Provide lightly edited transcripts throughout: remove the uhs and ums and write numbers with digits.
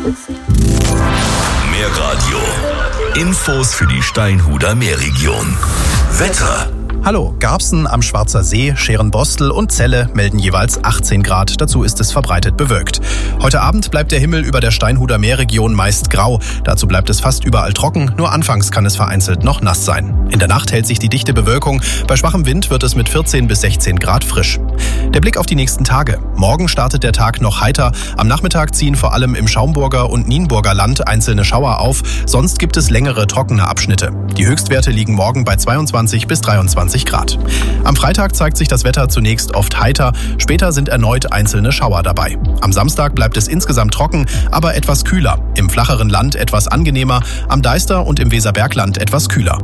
Mehr Radio. Infos für die Steinhuder Meerregion. Wetter. Hallo, Garbsen am Schwarzer See, Scherenbostel und Celle melden jeweils 18 Grad. Dazu ist es verbreitet bewölkt. Heute Abend bleibt der Himmel über der Steinhuder Meerregion meist grau. Dazu bleibt es fast überall trocken, nur anfangs kann es vereinzelt noch nass sein. In der Nacht hält sich die dichte Bewölkung. Bei schwachem Wind wird es mit 14 bis 16 Grad frisch. Der Blick auf die nächsten Tage. Morgen startet der Tag noch heiter. Am Nachmittag ziehen vor allem im Schaumburger und Nienburger Land einzelne Schauer auf. Sonst gibt es längere trockene Abschnitte. Die Höchstwerte liegen morgen bei 22 bis 23 Grad. Am Freitag zeigt sich das Wetter zunächst oft heiter, später sind erneut einzelne Schauer dabei. Am Samstag bleibt es insgesamt trocken, aber etwas kühler. Im flacheren Land etwas angenehmer, am Deister und im Weserbergland etwas kühler.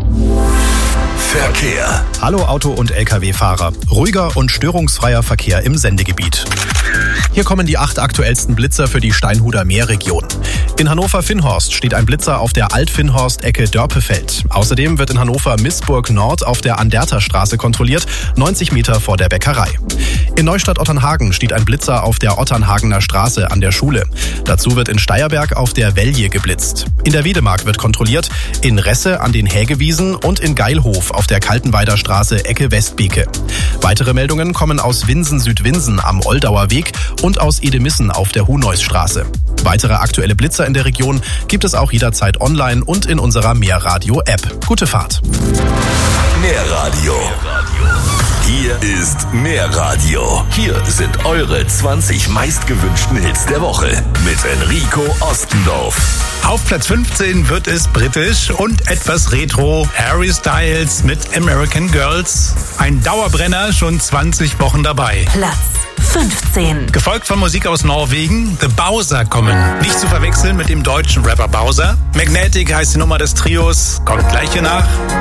Verkehr. Hallo Auto- und Lkw-Fahrer. Ruhiger und störungsfreier Verkehr im Sendegebiet. Hier kommen die 8 aktuellsten Blitzer für die Steinhuder Meerregion. In Hannover-Finnhorst steht ein Blitzer auf der Alt-Finnhorst-Ecke Dörpefeld. Außerdem wird in Hannover-Missburg Nord auf der Anderterstraße kontrolliert, 90 Meter vor der Bäckerei. In Neustadt-Otternhagen steht ein Blitzer auf der Otternhagener Straße an der Schule. Dazu wird in Steierberg auf der Wellje geblitzt. In der Wedemark wird kontrolliert, in Resse an den Hägewiesen und in Geilhof auf der Kaltenweider Straße Ecke Westbieke. Weitere Meldungen kommen aus Winsen-Südwinsen am Oldauer Weg und aus Edemissen auf der Huneusstraße. Weitere aktuelle Blitzer in der Region gibt es auch jederzeit online und in unserer Meerradio-App. Gute Fahrt. Meerradio. Hier ist Meerradio. Hier sind eure 20 meistgewünschten Hits der Woche mit Enrico Ostendorf. Auf Platz 15 wird es britisch und etwas retro. Harry Styles mit American Girls. Ein Dauerbrenner, schon 20 Wochen dabei. Platz 15. Gefolgt von Musik aus Norwegen. The Bowser kommen. Nicht zu verwechseln mit dem deutschen Rapper Bowser. Magnetic heißt die Nummer des Trios. Kommt gleich hier nach.